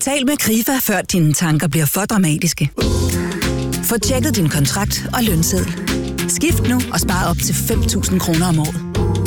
Tal med Krifa, før dine tanker bliver for dramatiske. Få tjekket din kontrakt og lønseddel. Skift nu og spar op til 5.000 kroner om året.